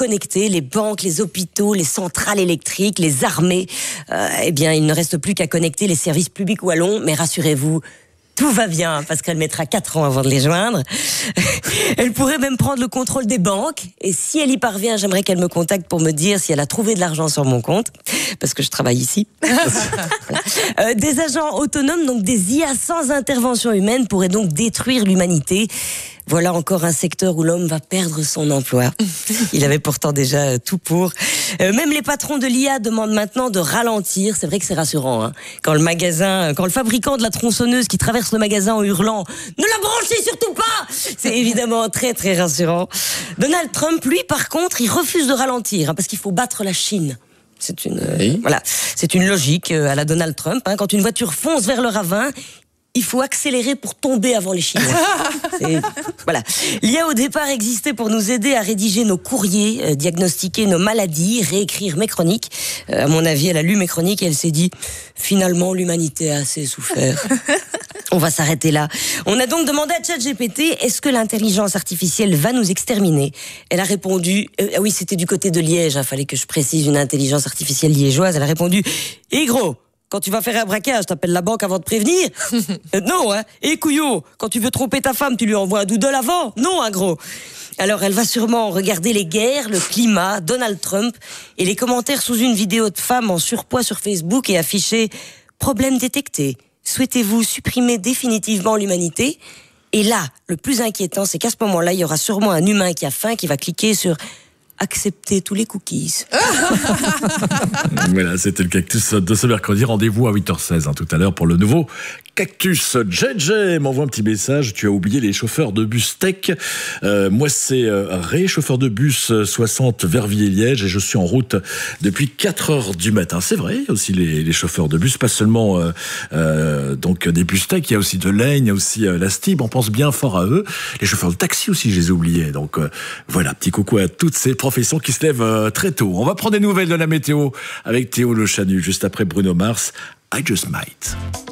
connectés, les banques, les hôpitaux, les centrales électriques, les armées. Eh bien, il ne reste plus qu'à connecter les services publics wallons, mais rassurez-vous, tout va bien, parce qu'elle mettra 4 ans avant de les joindre. Elle pourrait même prendre le contrôle des banques. Et si elle y parvient, j'aimerais qu'elle me contacte pour me dire si elle a trouvé de l'argent sur mon compte, parce que je travaille ici. Voilà. Des agents autonomes, donc des IA sans intervention humaine, pourraient donc détruire l'humanité. Voilà encore un secteur où l'homme va perdre son emploi. Il avait pourtant déjà tout pour. Même les patrons de l'IA demandent maintenant de ralentir. C'est vrai que c'est rassurant, hein. Quand le fabricant de la tronçonneuse qui traverse le magasin en hurlant « Ne la branchez surtout pas !» C'est évidemment très très rassurant. Donald Trump, lui, par contre, il refuse de ralentir, hein, parce qu'il faut battre la Chine. C'est une logique à la Donald Trump, hein. Quand une voiture fonce vers le ravin, il faut accélérer pour tomber avant les Chinois. Voilà. L'IA au départ existait pour nous aider à rédiger nos courriers, diagnostiquer nos maladies, réécrire mes chroniques. À mon avis, elle a lu mes chroniques et elle s'est dit « Finalement, l'humanité a assez souffert. » On va s'arrêter là. On a donc demandé à ChatGPT, est-ce que l'intelligence artificielle va nous exterminer ? Elle a répondu, oui, c'était du côté de Liège, il fallait que je précise, une intelligence artificielle liégeoise. Elle a répondu, gros, quand tu vas faire un braquage, t'appelles la banque avant de prévenir ? Non, hein. Couillot, quand tu veux tromper ta femme, tu lui envoies un doodle avant ? Non, hein, gros. Alors, elle va sûrement regarder les guerres, le climat, Donald Trump et les commentaires sous une vidéo de femme en surpoids sur Facebook et afficher « Problème détecté. Souhaitez-vous supprimer définitivement l'humanité ?» Et là, le plus inquiétant, c'est qu'à ce moment-là, il y aura sûrement un humain qui a faim, qui va cliquer sur accepter tous les cookies. Voilà, c'était le Cactus de ce mercredi. Rendez-vous à 8h16 tout à l'heure pour le nouveau Cactus. JJ m'envoie un petit message. Tu as oublié les chauffeurs de bus tech. Moi, c'est Ray, chauffeur de bus 60 Verviers-Liège, et je suis en route depuis 4h du matin. C'est vrai, il y a aussi les chauffeurs de bus, pas seulement donc des bus tech, il y a aussi de l'Aigne, il y a aussi la Stib. On pense bien fort à eux. Les chauffeurs de taxi aussi, je les ai oubliés. Donc voilà, petit coucou à toutes ces professions qui se lèvent très tôt. On va prendre des nouvelles de la météo avec Théo Le Chanu juste après Bruno Mars. I Just Might.